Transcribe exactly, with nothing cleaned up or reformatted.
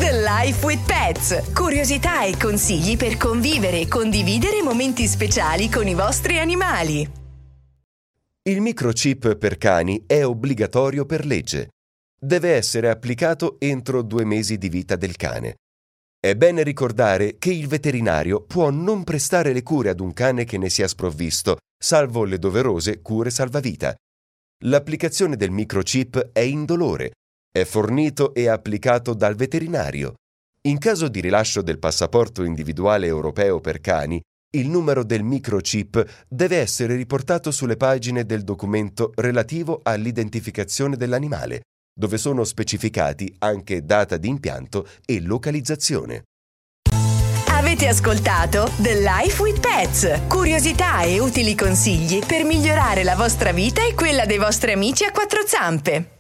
The Life with Pets. Curiosità e consigli per convivere e condividere momenti speciali con i vostri animali. Il microchip per cani è obbligatorio per legge. Deve essere applicato entro due mesi di vita del cane. È bene ricordare che il veterinario può non prestare le cure ad un cane che ne sia sprovvisto, salvo le doverose cure salvavita. L'applicazione del microchip è indolore, è fornito e applicato dal veterinario. In caso di rilascio del passaporto individuale europeo per cani, il numero del microchip deve essere riportato sulle pagine del documento relativo all'identificazione dell'animale, dove sono specificati anche data di impianto e localizzazione. Avete ascoltato The Life with Pets. Curiosità e utili consigli per migliorare la vostra vita e quella dei vostri amici a quattro zampe.